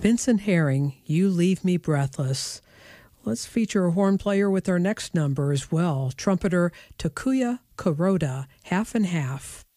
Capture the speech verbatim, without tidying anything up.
Vincent Herring, You Leave Me Breathless. Let's feature a horn player with our next number as well, trumpeter Takuya Kuroda, Half and Half.